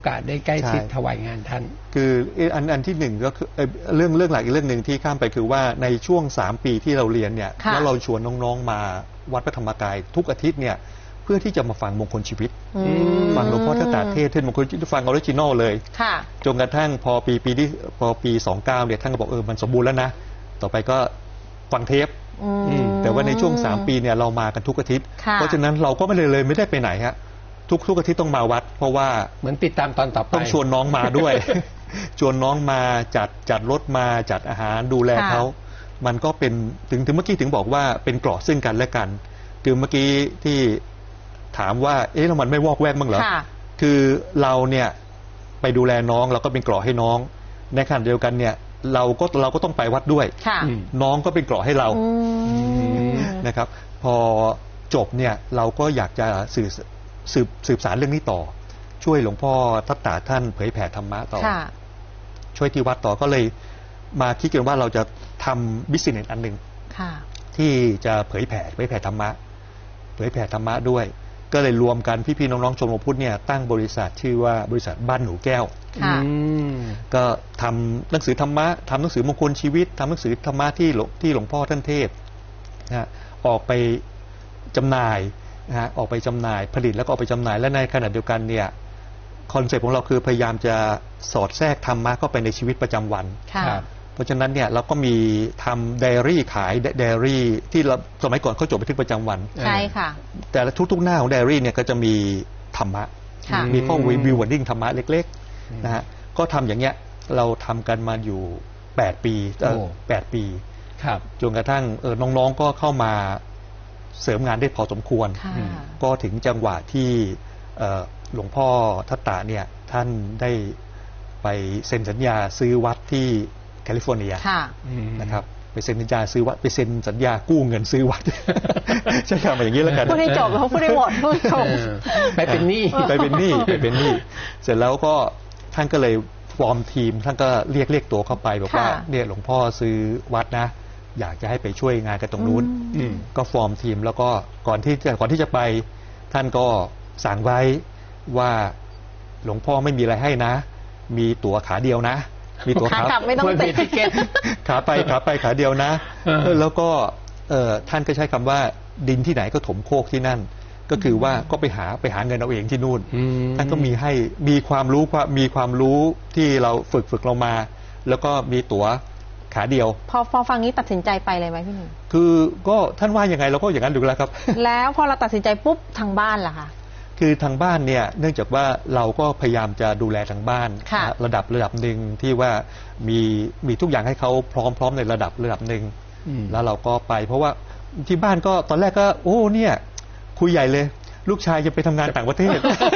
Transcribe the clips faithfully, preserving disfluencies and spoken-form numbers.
โอกาสได้ใกล้ชิดถวายงานท่านคืออันอันที่หนึ่งก็คือเรื่องเรื่องหลักอีกเรื่องหนึ่งที่ข้ามไปคือว่าในช่วงสามปีที่เราเรียนเนี่ยแล้วเราชวนน้องๆมาวัดพระธรรมกายทุกอาทิตย์เนี่ยเพื่อที่จะมาฟังมงคลชีวิตฟังหลวงพ่อทัตตาเทศน์เทศน์มงคลชีวิตฟังออริจินอลเลยจนกระทั่งพอปีปีที่พอปีสองเก้าเนี่ยท่านก็บอกเออมันสมบูรณ์แล้วนะต่อไปก็ฟังเทปแต่ว่าในช่วงสามปีเนี่ยเรามากันทุกอาทิตย์เพราะฉะนั้นเราก็ไม่เลยเลยไม่ได้ไปไหนฮะทุกทุกอาทิตย์ต้องมาวัดเพราะว่าเหมือนติดตามตอนต่อไปต้องชวนน้องมาด้วย ชวนน้องมาจัดจัดรถมาจัดอาหารดูแลเขามันก็เป็นถึงถึงเมื่อกี้ถึงบอกว่าเป็นเกราะซึ่งกันและกันคือเมื่อกี้ที่ถามว่าเอ๊ะแล้วมันไม่วอกแวกบ้างเหรอคือเราเนี่ยไปดูแลน้องเราก็เป็นเกราะให้น้องในขณะเดียวกันเนี่ยเราก็เราก็ต้องไปวัดด้วยน้องก็เป็นเกราะให้เรานะครับพอจบเนี่ยเราก็อยากจะสื่อสืบสืบสารเรื่องนี้ต่อช่วยหลวงพ่อทัตตาท่านเผยแผ่ธรรมะต่อช่วยที่วัดต่อก็เลยมาคิดกันว่าเราจะทำบิสเนสอันหนึ่งที่จะเผยแผ่เผยแผ่ธรรมะเผยแผ่ธรรมะด้วยก็เลยรวมกันพี่ๆน้องๆชมรมพุทธเนี่ยตั้งบริษัทชื่อว่าบริษัทบ้านหนูแก้วก็ทำหนังสือธรรมะทำหนังสือมงคลชีวิตทำหนังสือธรรมะที่ที่หลวงพ่อท่านเทศนะออกไปจำหน่ายนะฮะออกไปจำหน่ายผลิตแล้วก็ออกไปจำหน่ายและในขณะเดียวกันเนี่ยคอนเซ็ปต์ของเราคือพยายามจะสอดแทรกธรรมะเข้าไปในชีวิตประจำวันเพราะฉะนั้นเนี่ยเราก็มีทำไดอารี่ขายไดอารี่ที่เราสมัยก่อนเขาจดบันทึกประจำวันใช่ค่ะแต่ละทุกๆหน้าของไดอารี่เนี่ยก็จะมีธรรมะมีข้อวิววอร์ดิ้งธรรมะเล็กๆนะฮะก็ทำอย่างเงี้ยเราทำกันมาอยู่แปดปีเออแปดปีจนกระทั่งเออน้องๆก็เข้ามาเสริมงานได้พอสมควรก็ถึงจังหวะที่หลวงพ่อทัตตาเนี่ยท่านได้ไปเซ็นสัญญาซื้อวัดที่แคลิฟอร์เนียนะครับไปเซ็นสัญญาซื้อวัดไปเซ็นสัญญากู้เงินซื้อวัดใช่ครับอย่างนี้แล้วกันพูดให้จบแล้วพูดให้หมดพูดจบไปเป็นหนี้ไปเป็นหนี้ไปเป็นหนี้เสร็จแล้วก็ท่านก็เลยฟอร์มทีมท่านก็เรียกเรียกตัวเข้าไปบอกว่าเนี่ยหลวงพ่อซื้อวัดนะอยากจะให้ไปช่วยงานกันตรงนู้นก็ฟอร์มทีมแล้วก็ก่อนที่จะก่อนที่จะไปท่านก็สั่งไว้ว่าหลวงพ่อไม่มีอะไรให้นะมีตั๋วขาเดียวนะมีตั๋วขากลับไม่ต้องติดทิเก็ตขาไปขาไปขาเดียวนะแล้วก็ท่านก็ใช้คำว่าดินที่ไหนก็ถมโคกที่นั่นก็คือว่าก็ไปหาไปหาเงินเอาเองที่นู่นท่านก็มีให้มีความรู้มีความรู้ที่เราฝึกฝึกเรามาแล้วก็มีตั๋วขาเดียวพอพอฟังนี้ตัดสินใจไปเลยไหมพี่หนุ่มคือก็ท่านว่ายังไงเราก็อย่างนั้นดูแล้วครับแล้วพอเราตัดสินใจปุ๊บทางบ้านล่ะคะคือทางบ้านเนี่ยเนื่องจากว่าเราก็พยายามจะดูแลทางบ้านระดับระดับหนึ่งที่ว่ามีมีทุกอย่างให้เขาพร้อมพร้อมในระดับระดับหนึ่งแล้วเราก็ไปเพราะว่าที่บ้านก็ตอนแรกก็โอ้เนี่ยคุยใหญ่เลยลูกชายจะไปทำงานต่างประเทศ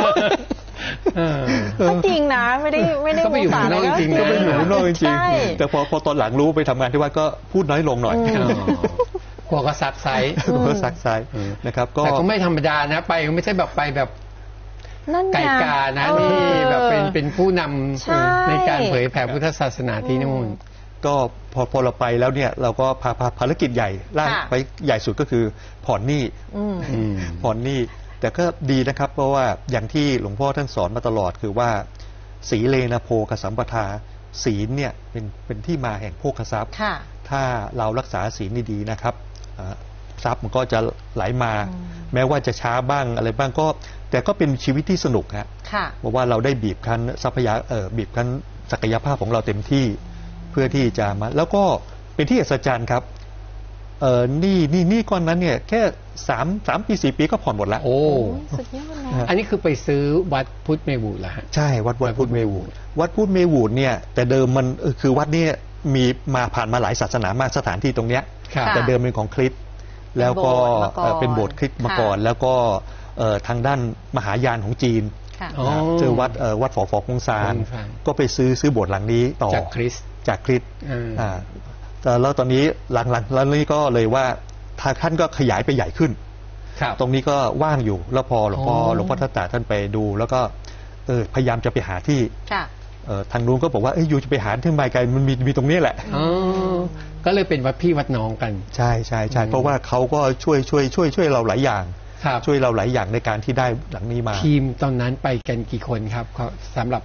จริงนะไม่ได้ไม่ได้ก็ไปอยู่ข้างนอกจริงก็ไปอยู่ข้างนอกจริงแต่พอพอตอนหลังรู้ไปทำงานที่ว่าก็พูดน้อยลงหน่อยกลัวก็ซักไซกลัวก็ซักไซนะครับก็แต่ก็ไม่ธรรมดานะไปไม่ใช่แบบไปแบบไก่กานะนี่แบบเป็นเป็นผู้นำในการเผยแผ่พุทธศาสนาที่นู่นก็พอพอเราไปแล้วเนี่ยเราก็พาภารกิจใหญ่ล่าไปใหญ่สุดก็คือผ่อนหนี้ผ่อนหนี้แต่ก็ดีนะครับเพราะว่าอย่างที่หลวงพ่อท่านสอนมาตลอดคือว่าสีเลนะโภคสัมปทาศีลเนี่ยเป็นเป็นที่มาแห่งโภคทรัพย์ถ้าเรารักษาศีลดีๆนะครับทรัพย์มันก็จะไหลมาแม้ว่าจะช้าบ้างอะไรบ้างก็แต่ก็เป็นชีวิตที่สนุกฮะเพราะว่าเราได้บีบคั้นทรัพยาเอ่อบีบคั้นศักยภาพของเราเต็มที่เพื่อที่จะมาแล้วก็เป็นที่อัศจรรย์ครับเออนี่นี่นี่ก้อนนั้นเนี่ยแค่สามสามปีสี่ปีก็ผ่อนหมดแล้วโอ้อันนี้คือไปซื้อวัดพุทธเมวูดเหรอฮะใช่วัดวัดพุทธเมวูดวัดพุทธเมวูดเนี่ยแต่เดิมมันคือวัดนี้มีมาผ่านมาหลายศาสนามากสถานที่ตรงเนี้ยแต่เดิมเป็นของคริสต์แล้วก็เป็นโบสถ์คริสต์มาก่อนแล้วก็ทางด้านมหายานของจีนเจอวัดวัดฝอฝอกงซานก็ไปซื้อซื้อโบสถ์หลังนี้ต่อจากคริสต์จากคริสต์แล้วตอนนี้หลังๆแล้วนี่ก็เลยว่าท่านก็ขยายไปใหญ่ขึ้นตรงนี้ก็ว่างอยู่แล้วพอหลวงพ่อหลวงพ่อทัตตาท่านไปดูแล้วก็เออพยายามจะไปหาที่ทางนู้นก็บอกว่าเอ้ยอยู่จะไปหาที่ไมไกลมันมีมีตรงนี้แหละก็เลยเป็นวัดพี่วัดน้องกันใช่ใช่ใช่เพราะว่าเขาก็ช่วยช่วยช่วยช่วยเราหลายอย่างครับช่วยเราหลายอย่างในการที่ได้หลังนี้มาทีมตอนนั้นไปกันกี่คนครับเขาสำหรับ